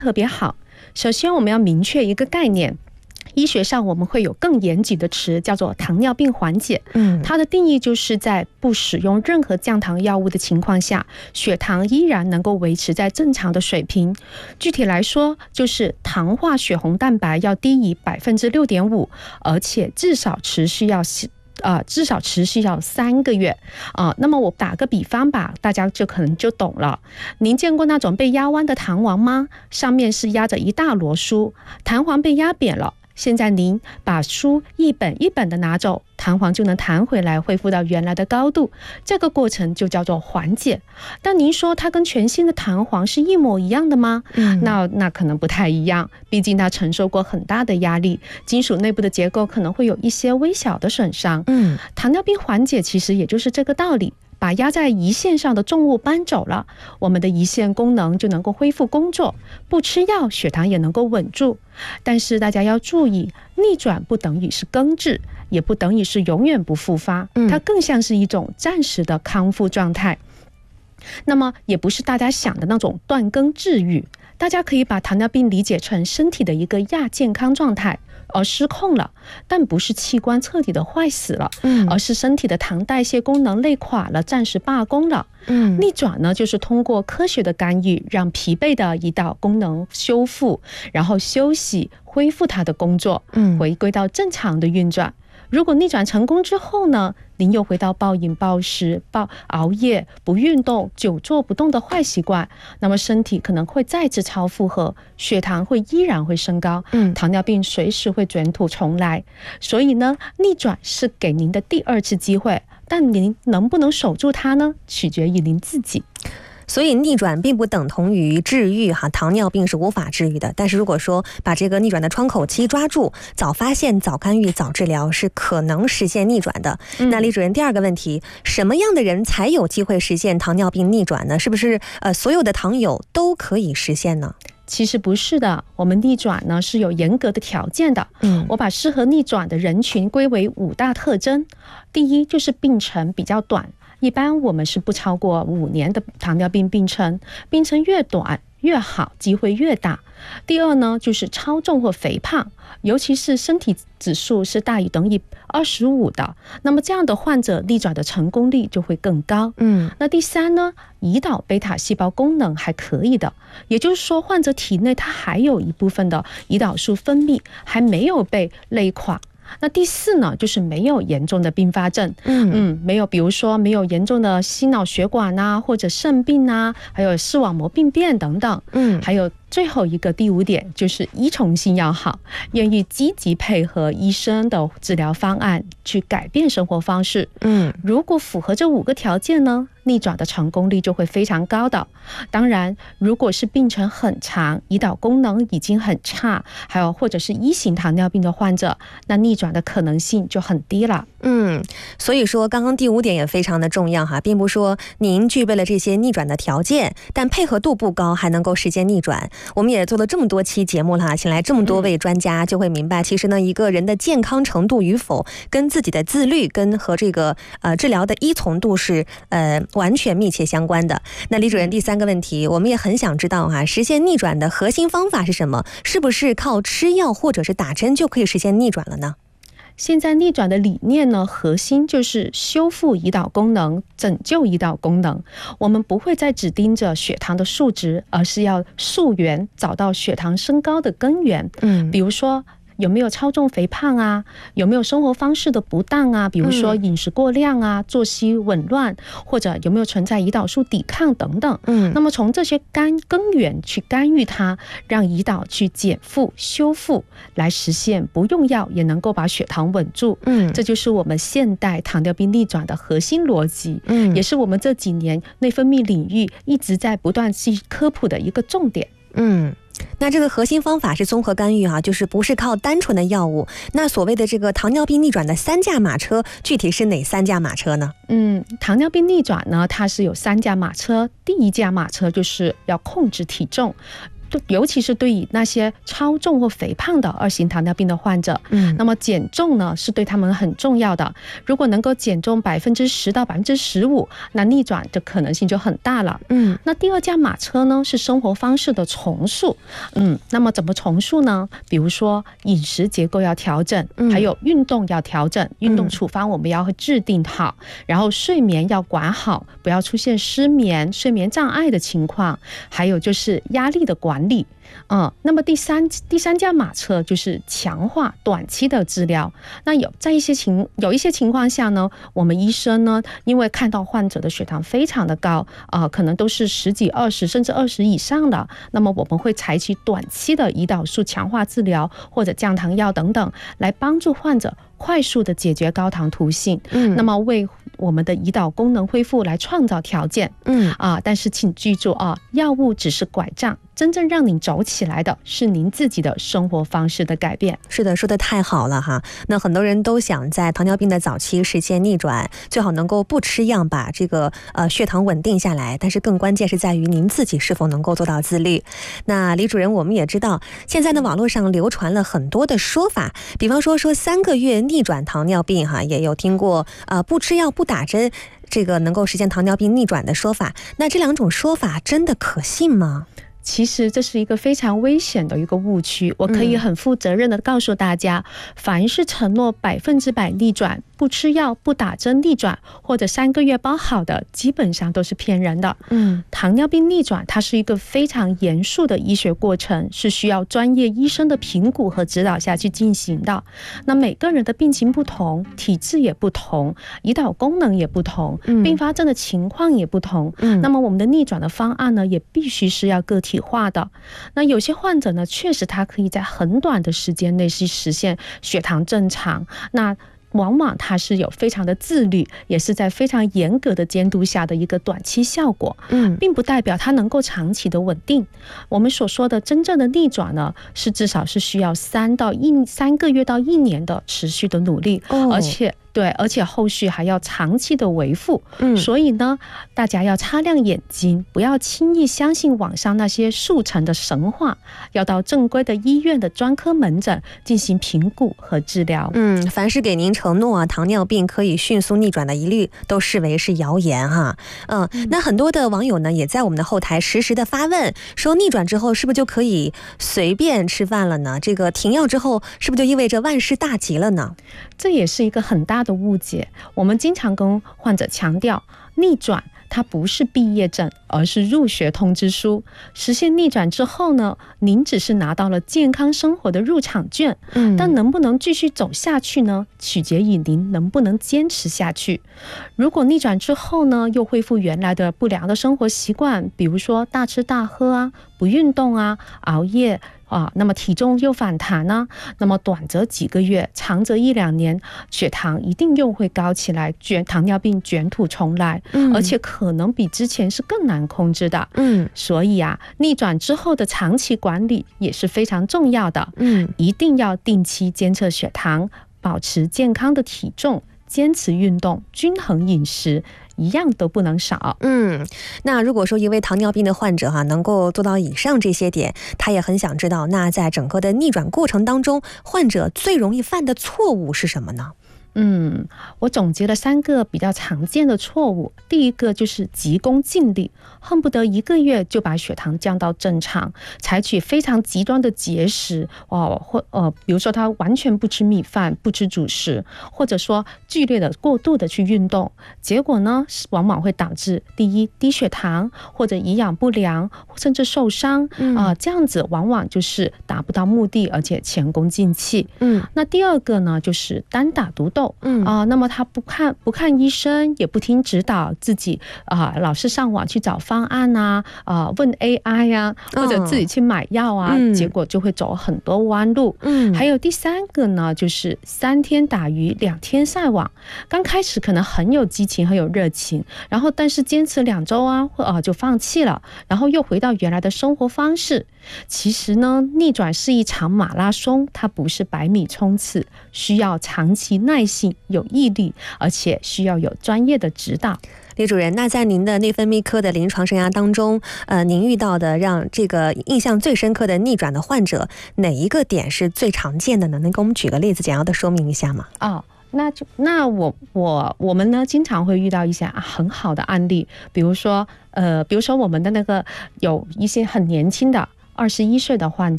特别好。首先我们要明确一个概念，医学上我们会有更严谨的词，叫做糖尿病缓解。它的定义就是在不使用任何降糖药物的情况下，血糖依然能够维持在正常的水平。具体来说，就是糖化血红蛋白要低于 6.5%， 而且至少持续要3个月那么我打个比方吧，大家就可能就懂了。您见过那种被压弯的弹簧吗？上面是压着一大摞书，弹簧被压扁了。现在您把书一本一本的拿走，弹簧就能弹回来，恢复到原来的高度。这个过程就叫做缓解。但您说它跟全新的弹簧是一模一样的吗？那可能不太一样，毕竟它承受过很大的压力，金属内部的结构可能会有一些微小的损伤。糖尿病缓解其实也就是这个道理。把压在胰腺上的重物搬走了，我们的胰腺功能就能够恢复工作，不吃药血糖也能够稳住。但是大家要注意，逆转不等于是根治，也不等于是永远不复发，它更像是一种暂时的康复状态。那么也不是大家想的那种断根治愈，大家可以把糖尿病理解成身体的一个亚健康状态，而失控了，但不是器官彻底的坏死了，而是身体的糖代谢功能累垮了，暂时罢工了。逆转呢，就是通过科学的干预，让疲惫的胰岛功能修复，然后休息，恢复它的工作，回归到正常的运转。如果逆转成功之后呢，您又回到暴饮暴食、熬夜、不运动、久坐不动的坏习惯，那么身体可能会再次超负荷，血糖依然会升高，糖尿病随时会卷土重来。所以呢，逆转是给您的第2次机会，但您能不能守住它呢？取决于您自己。 所以逆转并不等同于治愈糖尿病是无法治愈的，但是如果说把这个逆转的窗口期抓住，早发现、早干预、早治疗，是可能实现逆转的。那李主任，第2个问题，什么样的人才有机会实现糖尿病逆转呢？是不是所有的糖友都可以实现呢？ 其实不是的，我们逆转呢是有严格的条件的。我把适合逆转的人群归为5大特征。第一就是病程比较短，一般我们是不超过5年的糖尿病病程，病程越短越好，机会越大。第2呢，就是超重或肥胖，尤其是身体指数是大于等于25的，那么这样的患者逆转的成功率就会更高。那第3呢，胰岛贝塔细胞功能还可以的，也就是说患者体内它还有一部分的胰岛素分泌还没有被累垮。那第4呢，就是没有严重的并发症，没有，比如说没有严重的心脑血管啊，或者肾病啊，还有视网膜病变等等，还有最后一个第5点就是依从性要好，愿意积极配合医生的治疗方案去改变生活方式。如果符合这5个条件呢，逆转的成功率就会非常高的。当然，如果是病程很长，胰岛功能已经很差，还有或者是1型糖尿病的患者，那逆转的可能性就很低了。 所以说刚刚第5点也非常的重要并不说您具备了这些逆转的条件，但配合度不高还能够实现逆转。我们也做了这么多期节目了，请来这么多位专家，就会明白其实呢，一个人的健康程度与否跟自己的自律和这个治疗的依从度是完全密切相关的。那李主任，第3个问题我们也很想知道实现逆转的核心方法是什么？是不是靠吃药或者是打针就可以实现逆转了呢？ 现在逆转的理念呢，核心就是修复胰岛功能，拯救胰岛功能。我们不会再只盯着血糖的数值，而是要溯源，找到血糖升高的根源。比如说有没有超重肥胖啊，有没有生活方式的不当啊，比如说饮食过量啊，作息紊乱，或者有没有存在胰岛素抵抗等等。那么从这些根源去干预它，让胰岛去减负修复，来实现不用药也能够把血糖稳住。这就是我们现代糖尿病逆转的核心逻辑，也是我们这几年内分泌领域一直在不断去科普的一个重点。 那这个核心方法是综合干预就是不是靠单纯的药物。那所谓的这个糖尿病逆转的3驾马车，具体是哪3驾马车呢？ 糖尿病逆转呢，它是有3驾马车。第1驾马车就是要控制体重， 尤其是对于那些超重或肥胖的2型糖尿病的患者，那么减重呢是对他们很重要的。如果能够减重10%到15%，那逆转的可能性就很大了。那第二驾马车呢是生活方式的重塑。那么怎么重塑呢？比如说饮食结构要调整，还有运动要调整，运动处方我们要制定好，然后睡眠要管好，不要出现失眠、睡眠障碍的情况，还有就是压力的管理。那么第三驾马车就是强化短期的治疗。那有一些情况下呢，我们医生呢，因为看到患者的血糖非常的高，可能都是10几、20甚至20以上的，那么我们会采取短期的胰岛素强化治疗或者降糖药等等，来帮助患者快速的解决高糖突性，那么为我们的胰岛功能恢复来创造条件。但是请记住药物只是拐杖，真正让您走起来的是您自己的生活方式的改变。 是的，说的太好了哈。那很多人都想在糖尿病的早期实现逆转，最好能够不吃药把这个血糖稳定下来，但是更关键是在于您自己是否能够做到自律。那李主任，我们也知道现在呢网络上流传了很多的说法，比方说3个月逆转糖尿病哈，也有听过不吃药不打针这个能够实现糖尿病逆转的说法。那这2种说法真的可信吗？ 其实这是一个非常危险的一个误区，我可以很负责任的告诉大家，凡是承诺100%逆转，不吃药不打针逆转，或者3个月包好的，基本上都是骗人的。糖尿病逆转它是一个非常严肃的医学过程，是需要专业医生的评估和指导下去进行的。那每个人的病情不同，体质也不同，胰岛功能也不同，并发症的情况也不同，那么我们的逆转的方案呢，也必须是要个体化的。那有些患者呢，确实他可以在很短的时间内去实现血糖正常，那往往它是有非常的自律，也是在非常严格的监督下的一个短期效果，并不代表它能够长期的稳定。我们所说的真正的逆转呢，是至少是需要3个月到1年的持续的努力，而且后续还要长期的维护。所以呢，大家要擦亮眼睛，不要轻易相信网上那些速成的神话，要到正规的医院的专科门诊进行评估和治疗。 凡是给您承诺糖尿病可以迅速逆转的，一律都视为是谣言哈。那很多的网友呢，也在我们的后台实时的发问，说逆转之后是不是就可以随便吃饭了呢？这个停药之后是不是就意味着万事大吉了呢？ 这也是一个很大的误解。我们经常跟患者强调，逆转它不是毕业证，而是入学通知书。实现逆转之后呢，您只是拿到了健康生活的入场券，但能不能继续走下去呢，取决于您能不能坚持下去。如果逆转之后呢，又恢复原来的不良的生活习惯，比如说大吃大喝不运动熬夜那么体重又反弹那么短则几个月，长则1-2年，血糖一定又会高起来，糖尿病卷土重来，而且可能比之前是更难控制的。所以逆转之后的长期管理也是非常重要的。一定要定期监测血糖，保持健康的体重，坚持运动，均衡饮食，一样都不能少。 那如果说一位糖尿病的患者能够做到以上这些点，他也很想知道，那在整个的逆转过程当中，患者最容易犯的错误是什么呢？ 我总结了3个比较常见的错误。第一个就是急功近利，恨不得1个月就把血糖降到正常，采取非常极端的节食比如说他完全不吃米饭，不吃主食，或者说剧烈的过度的去运动，结果呢往往会导致第一低血糖，或者营养不良，甚至受伤这样子往往就是达不到目的，而且前功尽弃。那第二个呢，就是单打独斗。那么他不看医生，也不听指导，自己老是上网去找方案问 AI 或者自己去买药结果就会走很多弯路。还有第3个呢，就是3天打鱼2天晒网。刚开始可能很有激情，很有热情，然后但是坚持2周就放弃了，然后又回到原来的生活方式。其实呢，逆转是一场马拉松，它不是100米冲刺，需要长期耐性，有毅力，而且需要有专业的指导。 李主任，那在您的内分泌科的临床生涯当中，您遇到的让这个印象最深刻的逆转的患者，哪一个点是最常见的呢？能给我们举个例子，简要的说明一下吗？ 那我们呢，经常会遇到一些很好的案例，比如说我们的那个有一些很年轻的21岁的患者。